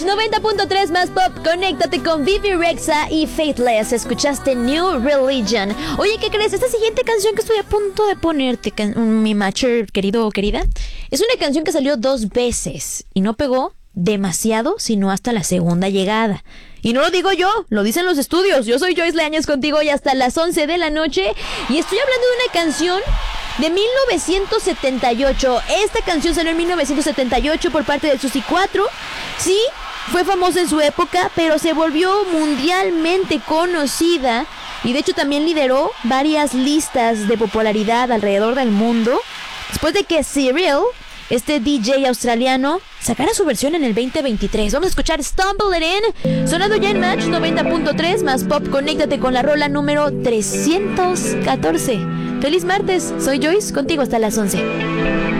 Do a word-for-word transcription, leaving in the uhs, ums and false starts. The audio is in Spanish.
noventa punto tres más pop. Conéctate con Vivi Rexa y Faithless. Escuchaste New Religion. Oye, ¿qué crees? Esta siguiente canción que estoy a punto de ponerte, can- mi matcher querido o querida, es una canción que salió dos veces y no pegó demasiado, sino hasta la segunda llegada. Y no lo digo yo, lo dicen los estudios. Yo soy Joyce Leañez contigo y hasta las once de la noche. Y estoy hablando de una canción de mil novecientos setenta y ocho. Esta canción salió en mil novecientos setenta y ocho por parte de Suzy cuatro. Sí, fue famosa en su época, pero se volvió mundialmente conocida. Y de hecho también lideró varias listas de popularidad alrededor del mundo, después de que Cyril, este D J australiano, sacara su versión en el veinte veintitrés. Vamos a escuchar Stumble It In, sonando ya en Match noventa punto tres más pop. Conéctate con la rola número trescientos catorce. Feliz martes, soy Joyce, contigo hasta las once.